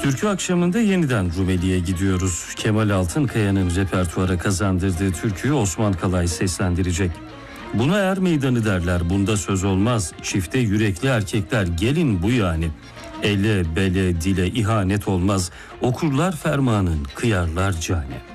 Türkü akşamında yeniden Rumeli'ye gidiyoruz. Kemal Altınkaya'nın repertuara kazandırdığı türküyü Osman Kalay seslendirecek. Buna er meydanı derler, bunda söz olmaz. Çifte yürekli erkekler gelin bu yani. Ele, bele, dile ihanet olmaz. Okurlar fermanın, kıyarlar cane.